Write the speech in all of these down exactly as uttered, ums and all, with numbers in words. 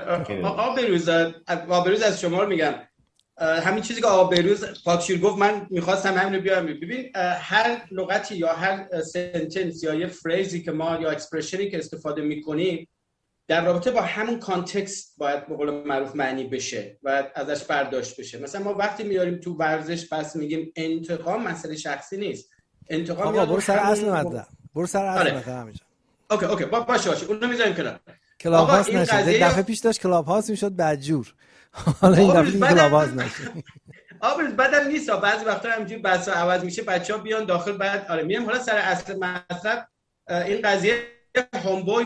آقا بروز آقا بروز از شما رو میگم، همین چیزی که آقا بروز پاکشیر گفت من میخواستم همین رو بیارم. ببین هر لغتی یا هر سنتنس یا یه فریزی که ما یا اکسپرشنی که استفاده میکنیم در رابطه با همون کانتکست باید به قول معروف معنی بشه و ازش برداشت بشه. مثلا ما وقتی میاریم تو ورزش بس میگیم انتقام، مسئله شخصی نیست. انتقام آقا برو سر اصل مطلب، برو سر اصل مطلب همینجا. اوکی اوکی باشه باشه اونو میذاریم کنار. کلاب هاوس نشد. قضیه... دفعه پیش داشت کلاب هاوس میشد بدجور. حالا این دفعه دیگه کلاب هاوس نشد. آبر بدل نیست، بعضی وقتا همینجوری بحثا عوض میشه، بچه‌ها بیان داخل بعد آره میام. حالا سر اصل مطلب این قضیه هومبوی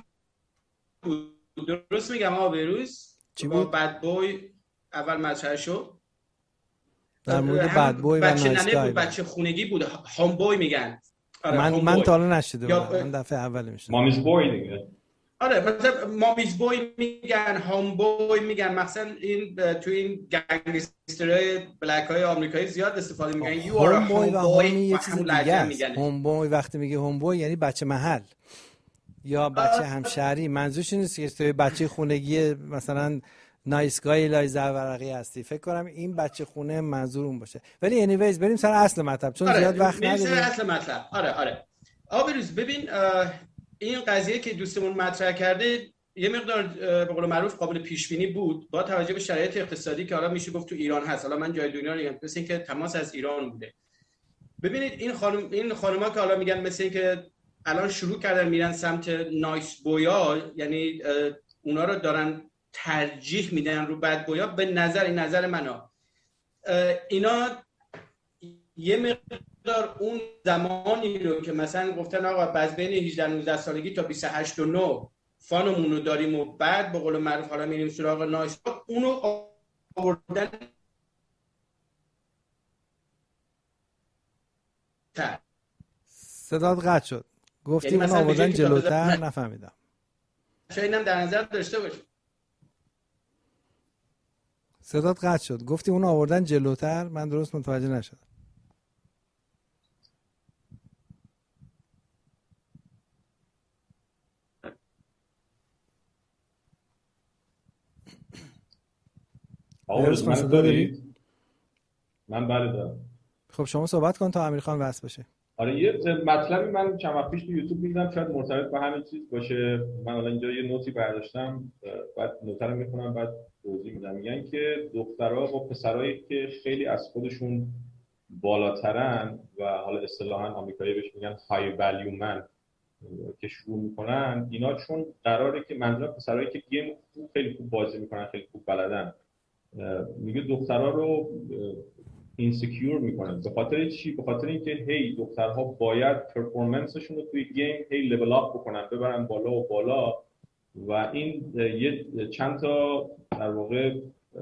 درست میگم آقا بروز؟ چی بود؟ بد بوی اول مطرح شد در مورد بد بوی و نایس گای. بچه خونگی بود، هومبوی میگن. آره من من تا حالا نشیده بودم، من دفعه اول میشم. مامیز بوی دیگه. آره مثلا مامیز بوی میگن، هومبوی میگن. مثلا این تو این گنگسترهای بلک های آمریکایی زیاد استفاده میکنن. یو آر هومبوی و یه چیز دیگه است. هومبوی وقتی میگه هومبوی یعنی بچه محل یا بچه همشهری. منظورش نیست که تو بچه خونگی مثلا نایسگاه لای زرورقی هستی. فکر کنم این بچه خونه منظور اون باشه. ولی انیویز بریم سر اصل مطلب چون آره، زیاد وقت نداریم. بریم سر اصل مطلب. آره آره آقا بروز ببین این قضیه که دوستمون مطرح کرده یه مقدار به قول معروف قابل پیش بینی بود با توجه به شرایط اقتصادی که حالا میشه گفت تو ایران هست. حالا من جای دنیا نمیگم، مثل اینکه تماس از ایران بوده. ببینید این خانم این خانم‌ها که حالا میگن مثل اینکه الان شروع کردن میرن سمت نایس بویا، یعنی اونا رو دارن ترجیح میدن رو بد بویا. به نظر این نظر منه اینا یه مقدار اون زمانی رو که مثلا گفتن آقا باز بین هجده نوزده سالگی تا بیست و هشت و نه فانمون رو داریم و بعد به قول معروف حالا میریم سراغ نایس، اونو آوردن تر. صدات قطع شد. گفتی یعنی اون آوردن جلوتر نفهمیدم. شاید اینم در نظر داشته باشید. صدات قطع شد. گفتی اون آوردن جلوتر، من درست متوجه نشدم. آقا من صدا داری؟ من بله دارم. خب شما صحبت کن تا امیرخان وصل بشه. آره یه مطلبی من چند وقت پیش تو یوتیوب دیدم، شاید مرتبط با همین چیز باشه. من الان اینجا یه نوتی برداشتم، بعد نوت رو میخونم بعد توضیح میدم. میگن که دخترها با پسرایی که خیلی از خودشون بالاترن و حالا اصطلاحاً آمریکایی بهش میگن های ولیو من که شروع میکنن، اینا چون قراره که منظورم پسرایی که گیم خوب خیلی خوب بازی میکنن، خیلی خوب بلدن، میگه دخترها رو اینسکیور میکنن. به خاطر چی؟ به خاطر اینکه هی دخترها باید پرفورمنسشون رو توی گیم هی لول اپ بکنن، ببرن بالا و بالا و این یه چند تا در واقع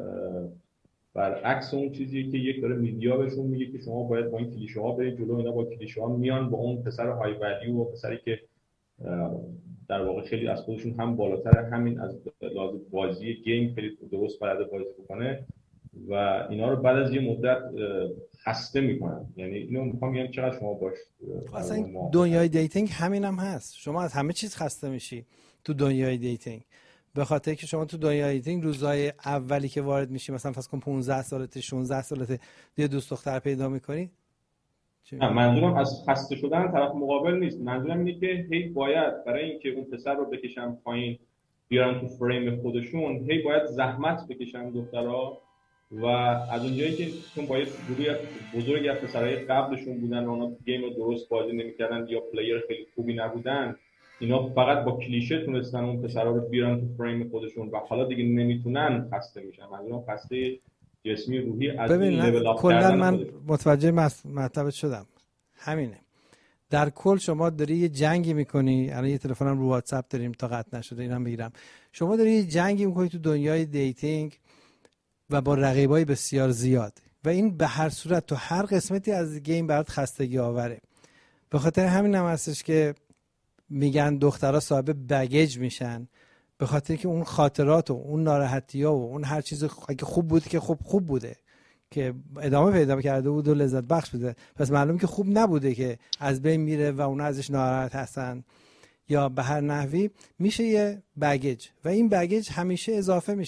برعکس اون چیزی که یک داره میدیا بهشون میگه که شما باید با این کلیشه ها برید جلو. اینا با کلیشه ها میان با اون پسر های ولیو و پسری که در واقع خیلی از خودشون هم بالاتر، همین از لحاظ بازی گیم خیلی درست بلده بازی بکنه و اینا رو بعد از یه مدت خسته میکنن. یعنی اینو میخوام بگم چقدر شما باش اصلا دنیای دیتینگ همین هم هست. شما از همه چیز خسته میشی تو دنیای دیتینگ، به خاطر که شما تو دنیای دیتینگ روزهای اولی که وارد میشی مثلا فرض کن پانزده سالته شانزده سالته یه دوست دختر پیدا میکنی. نه منظورم از خسته شدن طرف مقابل نیست، منظورم اینه که هی باید برای اینکه اون پسر رو بکشن پایین بیارن تو فریم خودشون، هی باید زحمت بکشن دخترها و از اونجایی که چون باید گروه بزرگی از پسرای قبلشون بودن و اونا گیم رو درست بازی نمی‌کردن یا پلیر خیلی خوبی نبودن، اینا فقط با کلیشه تونستن اون پسرا رو بیارن تو فریم خودشون و حالا دیگه نمیتونن خسته میشن. منظورم خسته جسمی روحی از این لول اپ کردن. من خودشون. متوجه مطلب شدم. همینه. در کل شما داری یه جنگی میکنی. الان یه تلفنم رو واتساپ داریم تا قطع نشده اینم بگیرم. شما داری یه جنگی میکنی تو دنیای دیتینگ و با رقیبای بسیار زیاد و این به هر صورت تو هر قسمتی از گیم برات خستگی آوره. به خاطر همین هم هستش که میگن دخترها صاحب بگیج میشن، به خاطر که اون خاطرات و اون ناراحتی‌ها و اون هر چیز اگه خوب بود که خوب خوب بوده که ادامه پیدا کرده بود و لذت بخش بوده، پس معلومه که خوب نبوده که از بین میره و اون ازش ناراحت هستن یا به هر نحوی میشه یه بگیج و این بگیج همیشه اضافه میشه.